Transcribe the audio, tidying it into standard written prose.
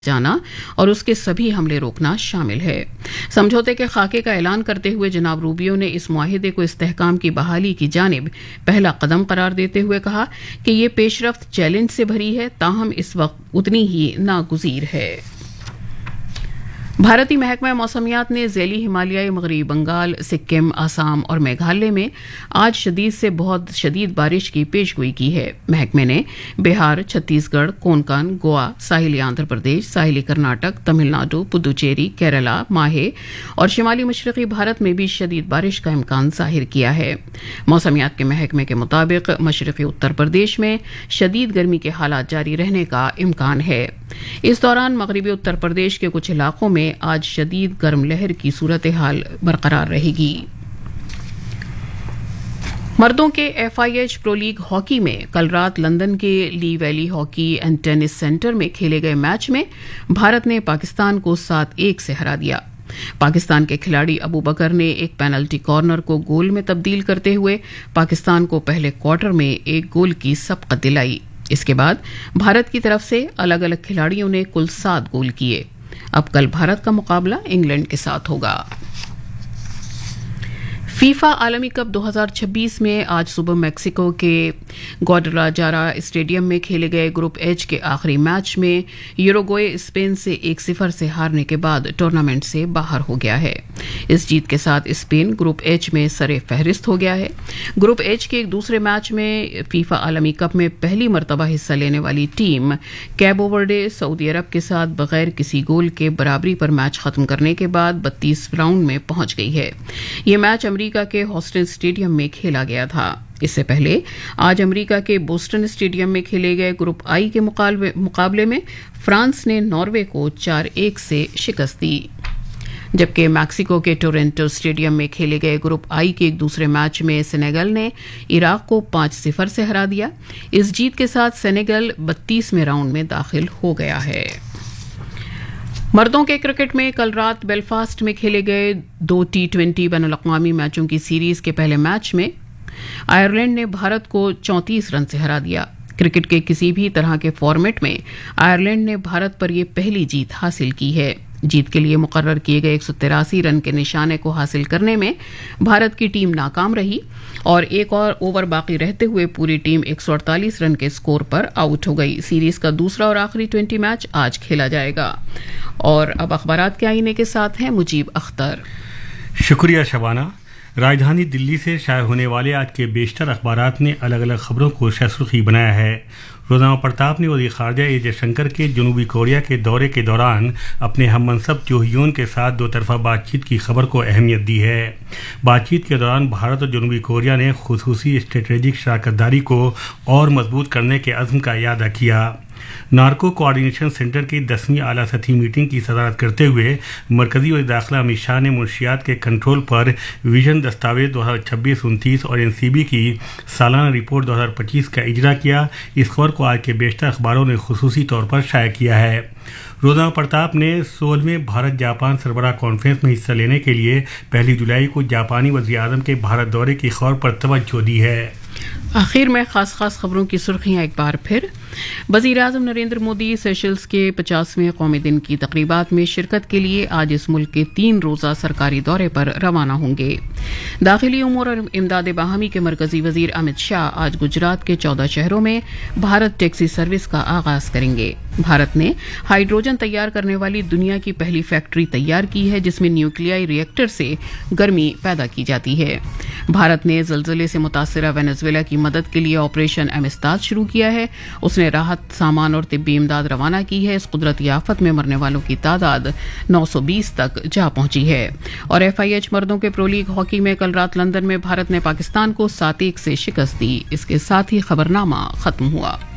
जाना और उसके सभी हमले रोकना शामिल है। समझौते के खाके का ऐलान करते हुए जनाब रूबियो ने इस मुआहिदे को इस्तेहकाम की बहाली की जानिब पहला कदम करार देते हुए कहा कि ये पेशरफ्त चैलेंज से भरी है, ताहम इस वक्त उतनी ही नागुज़ीर है। भारतीय महकमा मौसमियात ने ज़ैली हिमालयाई मगरबी बंगाल, सिक्किम, आसाम और मेघालय में आज शदीद से बहुत शदीद बारिश की पेशगोई की है। महकमे ने बिहार, छत्तीसगढ़, कोंकण, गोवा, साहिली आंध्र प्रदेश, साहिली कर्नाटक, तमिलनाडु, पुदुचेरी, केरला, माहे और शिमाली मशरक़ी भारत में भी शदीद बारिश का इम्कान जाहिर किया है। मौसमियात के महकमे के मुताबिक मशरक़ी उत्तर प्रदेश में शदीद गर्मी के हालात जारी रहने का इम्कान है। इस दौरान मगरबी उत्तर प्रदेश के कुछ इलाकों में आज शदीद गर्म लहर की सूरत हाल बरकरार रहेगी। मर्दों के FIH प्रो लीग हॉकी में कल रात लंदन के ली valley hockey and tennis centre में खेले गए मैच में भारत ने पाकिस्तान को 7-1 से हरा दिया। पाकिस्तान के खिलाड़ी अबू बकर ने एक पेनल्टी कॉर्नर को गोल में तब्दील करते हुए पाकिस्तान को पहले क्वार्टर में एक गोल की सबकत दिलाई। इसके बाद भारत की तरफ से अलग अलग खिलाड़ियों ने कुल 7 गोल किए। अब कल भारत का मुकाबला इंग्लैंड के साथ होगा। फीफा आलमी कप 2026 में आज सुबह मेक्सिको के ग्वाडलाजारा स्टेडियम में खेले गए ग्रुप एच के आखिरी मैच में यूरुग्वे स्पेन से 1-0 से हारने के बाद टूर्नामेंट से बाहर हो गया है। इस जीत के साथ स्पेन ग्रुप एच में सरे फहरिस्त हो गया है। ग्रुप एच के एक दूसरे मैच में फीफा आलमी कप में पहली मरतबा हिस्सा लेने वाली टीम कैबो वर्डे सऊदी अरब के साथ बगैर किसी गोल के बराबरी पर मैच खत्म करने के बाद 32 राउंड में पहुंच गई है। ये मैच अमेरिका के हॉस्टन स्टेडियम में खेला गया था। इससे पहले आज अमेरिका के बोस्टन स्टेडियम में खेले गए ग्रुप आई के मुकाबले में फ्रांस ने नॉर्वे को 4-1 से शिकस्त दी, जबकि मैक्सिको के टोरंटो स्टेडियम में खेले गए ग्रुप आई के एक दूसरे मैच में सेनेगल ने इराक को 5-0 से हरा दिया। इस जीत के साथ सेनेगल 32वें राउंड में दाखिल हो गया है। मर्दों के क्रिकेट में कल रात बेलफास्ट में खेले गए 2 T20 बैनुल-अक़वामी मैचों की सीरीज के पहले मैच में आयरलैंड ने भारत को 34 रन से हरा दिया। क्रिकेट के किसी भी तरह के फॉर्मेट में आयरलैंड ने भारत पर यह पहली जीत हासिल की है। जीत के लिए मुकर्रर किए गए 183 रन के निशाने को हासिल करने में भारत की टीम नाकाम रही और एक और ओवर बाकी रहते हुए पूरी टीम 148 रन के स्कोर पर आउट हो गई। सीरीज का दूसरा और आखिरी 20 मैच आज खेला जाएगा। और अब अखबारात के आईने के साथ हैं मुजीब अख्तर। शुक्रिया शबाना। राजधानी दिल्ली से शाये होने वाले आज के बेशतर अखबारात ने अलग अलग खबरों को सुर्खी बनाया है। रोज़नामा प्रताप ने वज़ीर ख़ारजा ए जयशंकर के जनूबी कोरिया के दौरे के दौरान अपने हममनसब जो ह्यून के साथ दो तरफ़ा बातचीत की खबर को अहमियत दी है। बातचीत के दौरान भारत और जनूबी कोरिया ने खुसूसी स्ट्रेटेजिक शराकतदारी को और मजबूत करने के अज़्म का इयादा किया। नार्को कोऑर्डिनेशन सेंटर की 10वीं आला सतही मीटिंग की सदारत करते हुए मरकजी वज़ीर दाखिला अमित शाह ने मुंशियात के कंट्रोल पर विजन दस्तावेज 2026-29 और NCB की सालाना रिपोर्ट 2025 का इजरा किया। इस खबर को आज के बेशतर अखबारों ने खुसूसी तौर पर शाया किया है। रोज़नामा प्रताप ने 16वें भारत जापान सरबराह कॉन्फ्रेंस में हिस्सा लेने के लिए 1 जुलाई को जापानी वज़ीर आज़म के भारत दौरे की खबर पर तवज्जो दी है। आखिर में खास खबरों की सुर्खियां एक बार फिर। वज़ीर आज़म नरेंद्र मोदी सेशल्स के 50वें कौमी दिन की तकरीबात में शिरकत के लिए आज इस मुल्क के 3 रोज़ा सरकारी दौरे पर रवाना होंगे। दाखिली उमूर और इमदाद बाहमी के मरकजी वज़ीर अमित शाह आज गुजरात के 14 शहरों में भारत टैक्सी सर्विस का आगाज करेंगे। भारत ने हाइड्रोजन तैयार करने वाली दुनिया की पहली फैक्ट्री तैयार की है, जिसमें न्यूक्लियाई रिएक्टर से गर्मी पैदा की जाती है। भारत ने ज़लज़ले से मुतासिरा वेनेजुएला की मदद के लिए ऑपरेशन एमिस्ताद शुरू किया है। उसने राहत सामान और तिब्बी इमदाद रवाना की है। इस कुदरती आफत में मरने वालों की तादाद 920 तक जा पहुंची है। और FIH मर्दों के प्रो लीग हॉकी में कल रात लंदन में भारत ने पाकिस्तान को 7-1 से शिकस्त दी। इसके साथ ही खबरनामा खत्म हुआ।